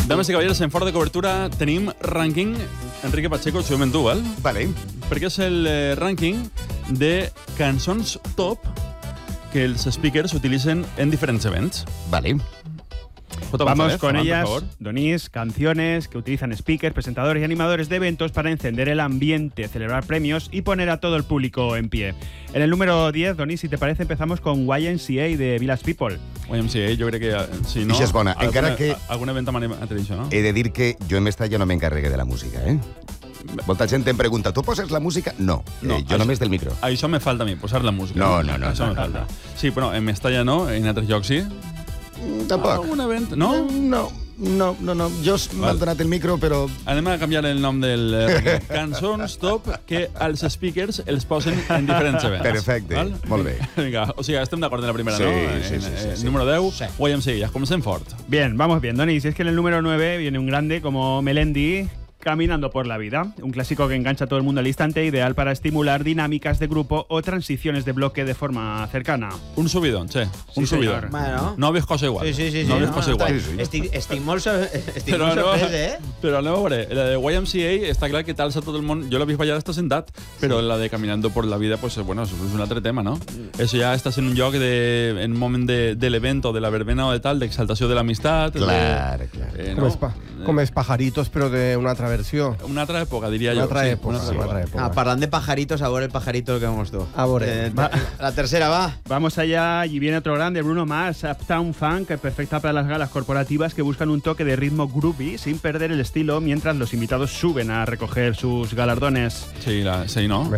Dames i cavallers, en fort de cobertura tenim rànquing. Enrique Pacheco, xuem en tu, val? Vale. Perquè és el rànquing de cançons top que els speakers utilitzen en diferents events. Vale. Vamos con ellas, Donís, canciones que utilizan speakers, presentadores y animadores de eventos para encender el ambiente, celebrar premios y poner a todo el público en pie. En el número 10, Donís, si te parece, empezamos con YMCA de Village People. YMCA, jo crec que, si no... Això és bona. Encara que... Algun event a això, no? He de dir que jo en Mestalla no m'encarregue de la música, eh? Molta gent em pregunta, tu poses la música? No, jo només del micro. Això me falta a mi, posar la música. No. Això me falta. Sí, però en Mestalla no, en altres llocs sí. Tampoc. Algun event, no? No. Jo m'han donat el micro, però... Anem a canviar el nom del cançons top que els speakers els posen en diferents events. Perfecte, val? molt bé. Vinga, o sigui, estem d'acord en la primera, Sí, ¿no? sí. Número 10, YMCA, comencem fort. Bien, vamos bien, Donís. Y es que en el número 9 viene un grande como Melendi, Caminando por la vida, un clásico que engancha a todo el mundo al instante, ideal para estimular dinámicas de grupo o transiciones de bloque de forma cercana. Un subidón, che, un subidón. Bueno. No ves cosa igual. Sí. No ves cosa igual. Estic molt sorprès, eh? Però no, veure, la de YMCA està clar que t'alça tot el món. Jo l'he vist ballar, està sentat, però la de Caminando por la vida, pues bueno, és un altre tema, ¿no? Eso ya estás en un lloc en un moment de l'event o de la verbena o de tal, d'exaltació de l'amistat. Clar. Com és Pajaritos, però d'una altra versió. Una altra època, diria Una jo. altra època. Parlant de pajaritos, a veure el pajarito que vamos tú. A veure. La tercera va. Vamos allá y viene otro grande, Bruno Mars, Uptown Funk, perfecta para las galas corporativas que buscan un toque de ritmo groovy sin perder el estilo mientras los invitados suben a recoger sus galardones. Sí, ¿no?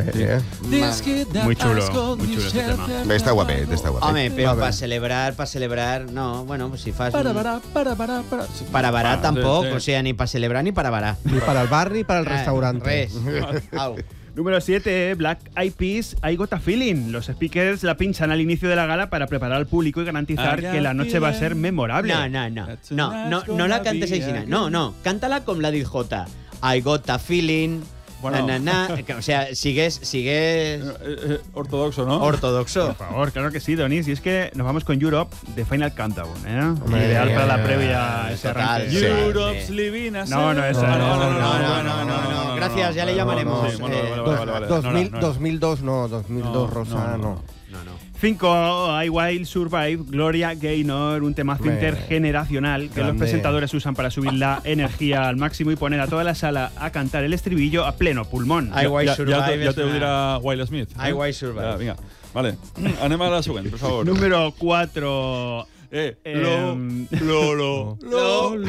Muy chulo este tema. Està guapet. Home, però para celebrar, no, bueno, pues si fas... Para varar tampoc, o sea, ni para celebrar ni para varar. Ni para el bar ni para el restaurante. Res. Au. Número 7, Black Eyed Peas, I Got a Feeling. Los speakers la pinchan al inicio de la gala para preparar al público y garantizar que la noche va a ser memorable. No la cantes així. No, cántala com la DJ. I Got a Feeling... Bueno. O sea, sigues ortodoxo, ¿no? Ortodoxo. Por favor, claro que sí, Donís. Y es que nos vamos con Europe de Final Countdown, ¿eh? Hombre, ideal para la previa a ese total, arranque. sí. Europe's living a No, esa No. Gracias, ya le llamaremos. Sí, vale. 2002 no, 2002 Rosa no. 5, I Will Survive, Gloria Gaynor, un temazo intergeneracional que los presentadores usan para subir la energía al máximo y poner a toda la sala a cantar el estribillo a pleno pulmón. I Will Survive. Ja t'ho dirà Will Smith. I Will Survive. Ja, vinga, vale. Anem a la següent, per favor. Número 4. Lo.